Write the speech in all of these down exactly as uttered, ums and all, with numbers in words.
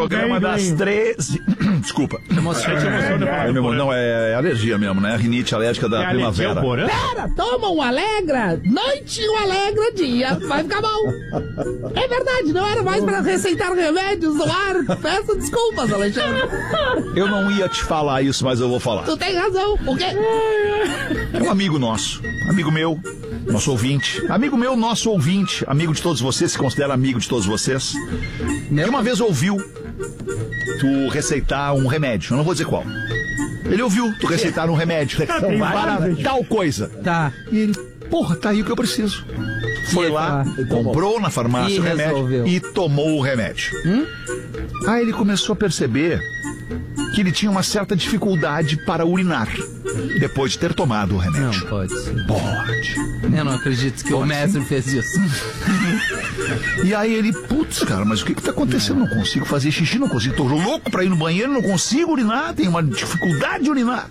programa das treze... Desculpa. É, meu irmão, não, é, é alergia mesmo, né? Rinite alérgica da é primavera. Pera, toma um Alegra, noite e um Alegra dia, vai ficar bom. É verdade, não era mais pra receitar remédios no ar. Peço desculpas, Alexandre. Eu não ia te falar isso, mas eu vou falar. Tu tem razão, o quê? É um amigo nosso, amigo meu, nosso ouvinte. Amigo meu, nosso ouvinte, amigo de todos vocês, se considera amigo de todos vocês. Que uma vez ouviu tu receitar um remédio, eu não vou dizer qual. Ele ouviu tu receitar um remédio para tal coisa. Tá. E ele, porra, tá aí o que eu preciso. Foi lá, comprou na farmácia E o remédio resolveu. e tomou o remédio. Hum? Aí ele começou a perceber que ele tinha uma certa dificuldade para urinar depois de ter tomado o remédio. Não pode ser. Pode. Eu não acredito que o mestre fez isso. E aí ele, putz, cara, mas o que que tá acontecendo? Não consigo fazer xixi, não consigo. Tô louco pra ir no banheiro, não consigo urinar, tenho uma dificuldade de urinar.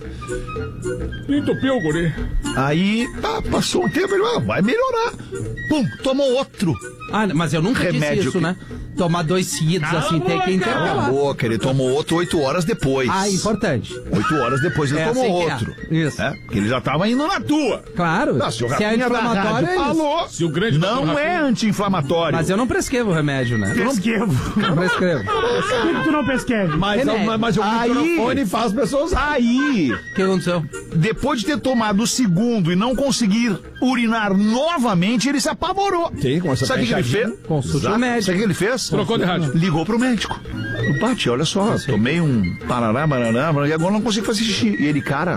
Entupiu, guri. Aí, tá, passou um tempo, ele, ah, vai melhorar. Pum, tomou outro. Ah, mas eu nunca Remédio disse isso, que- né? Tomar dois seguidos Cala assim a tem que boca. Cala a intercalar. boca, ele tomou outro oito horas depois. Ah, importante. Oito horas depois ele É tomou assim que é. outro. Isso. É, porque ele já tava indo na tua. Claro. Não, se o Se é Rafinha da inflamatório, rádio é isso. falou, Se o grande não doutor é Rafinha- anti-inflamatório. Mas eu não prescrevo remédio, né? Pesquevo. Não prescrevo. Por que tu não pesqueve? Mas, Remédio. mas o Aí- microfone faz as pessoas... Aí, O que aconteceu? depois de ter tomado o segundo e não conseguir urinar novamente, ele se apavorou. Sim, começou a Sabe o que ficar ele fez? inchadinho. Consulte Exato. o médico. Sabe o que ele fez? Trocou de rádio. Ligou pro médico. Bate, olha só, tomei um parará, barará, e agora não consigo fazer xixi. E ele, cara,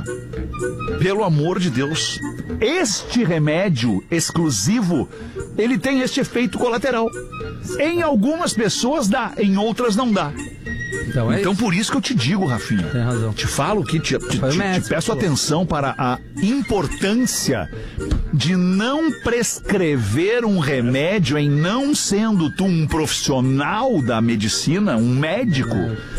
pelo amor de Deus, este remédio exclusivo, ele tem este efeito colateral. Em algumas pessoas dá, em outras não dá. Então é Então isso. por isso que eu te digo, Rafinha. Tem razão. Te falo que te, te, Foi o te- médico te peço que falou. atenção para a importância de não prescrever um remédio em não sendo tu um profissional da medicina, um médico,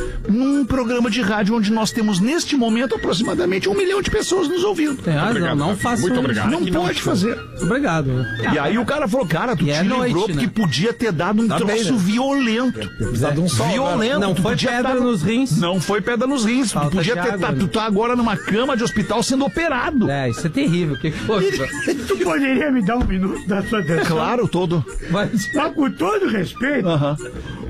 num programa de rádio onde nós temos neste momento aproximadamente um milhão de pessoas nos ouvindo. Tem razão, Obrigado, não Rafa. faça Muito isso. obrigado. Não que não pode show. fazer. Obrigado. E aí o cara falou, cara, tu E te é livrou noite, porque né? podia ter dado um Tá troço bem, né? violento. Precisa de um sol. Violento. Não tu foi podia pedra tá- nos rins. Não foi pedra nos rins. Falta tu podia de ter água, tá, né? tu tá agora numa cama de hospital sendo operado. É, isso é terrível. O que que foi? Tu poderia me dar um minuto da sua atenção? Claro, todo. Vai. Mas com todo respeito, Aham.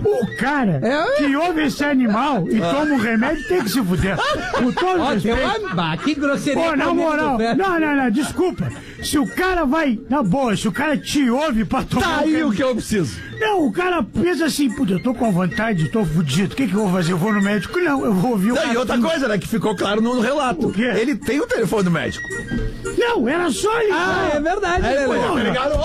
o cara É? que ouve esse animal e toma um remédio tem que se fuder. Com todo Ó, tem respeito. uma... Bah, que grosseria. Pô, na comigo moral, do pé. não, não, não, desculpa. Se o cara vai, na boa, se o cara te ouve pra tomar Tá um aí remédio- o que eu preciso. Não, o cara pensa assim, puta, eu tô com vontade, tô fudido, o que que eu vou fazer? Eu vou no médico? Não, eu vou ouvir o Não, cara. e outra coisa, né, que ficou claro no relato. O quê? Ele tem o telefone do médico. Não, era só ligar. Ah, é verdade, Aí, Lelê. pô, ligaram,